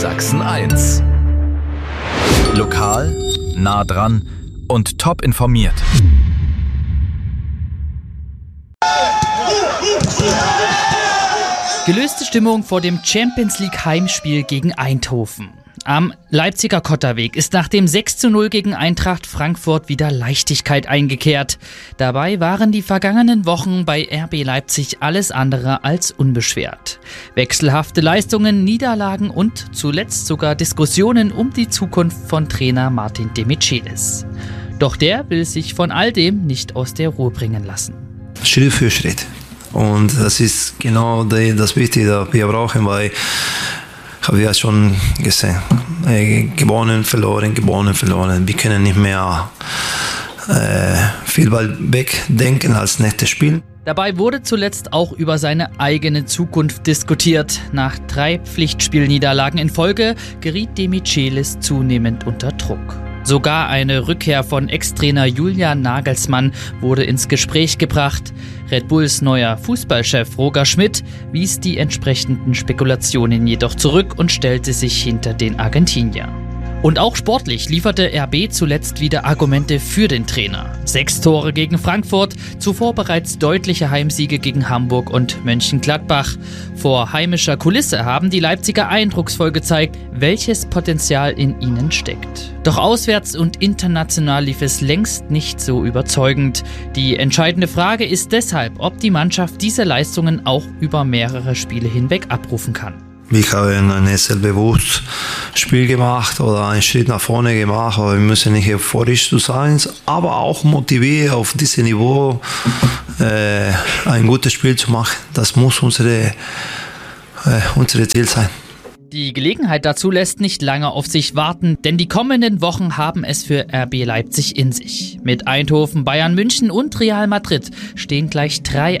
Sachsen 1. Lokal, nah dran und top informiert. Gelöste Stimmung vor dem Champions-League-Heimspiel gegen Eindhoven. Am Leipziger Kotterweg ist nach dem 6:0 gegen Eintracht Frankfurt wieder Leichtigkeit eingekehrt. Dabei waren die vergangenen Wochen bei RB Leipzig alles andere als unbeschwert. Wechselhafte Leistungen, Niederlagen und zuletzt sogar Diskussionen um die Zukunft von Trainer Martin Demichelis. Doch der will sich von all dem nicht aus der Ruhe bringen lassen. Schritt für Schritt. Und das ist genau das Wichtige, das wir brauchen, weil haben wir schon gesehen. Gewonnen, verloren. Wir können nicht mehr viel weit wegdenken als nächstes Spiel. Dabei wurde zuletzt auch über seine eigene Zukunft diskutiert. Nach 3 Pflichtspielniederlagen in Folge geriet Demichelis zunehmend unter Druck. Sogar eine Rückkehr von Ex-Trainer Julian Nagelsmann wurde ins Gespräch gebracht. Red Bulls neuer Fußballchef Roger Schmidt wies die entsprechenden Spekulationen jedoch zurück und stellte sich hinter den Argentinier. Und auch sportlich lieferte RB zuletzt wieder Argumente für den Trainer. 6 Tore gegen Frankfurt, zuvor bereits deutliche Heimsiege gegen Hamburg und Mönchengladbach. Vor heimischer Kulisse haben die Leipziger eindrucksvoll gezeigt, welches Potenzial in ihnen steckt. Doch auswärts und international lief es längst nicht so überzeugend. Die entscheidende Frage ist deshalb, ob die Mannschaft diese Leistungen auch über mehrere Spiele hinweg abrufen kann. Wir haben ein selbstbewusstes Spiel gemacht oder einen Schritt nach vorne gemacht. Aber wir müssen nicht euphorisch sein, aber auch motiviert auf diesem Niveau ein gutes Spiel zu machen. Das muss unsere Ziel sein. Die Gelegenheit dazu lässt nicht lange auf sich warten, denn die kommenden Wochen haben es für RB Leipzig in sich. Mit Eindhoven, Bayern München und Real Madrid stehen gleich 3